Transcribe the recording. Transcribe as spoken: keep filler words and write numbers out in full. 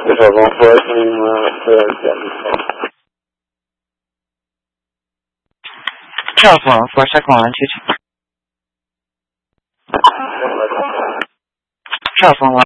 这小公说你们不要讲的。 Telephone for second one two two. Telephone one